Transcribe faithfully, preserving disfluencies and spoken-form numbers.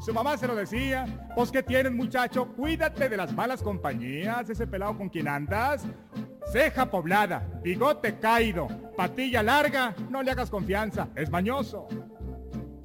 Su mamá se lo decía. Pues, ¿qué tienes, muchacho? Cuídate de las malas compañías. Ese pelado con quien andas. Ceja poblada, bigote caído, patilla larga, no le hagas confianza, es mañoso.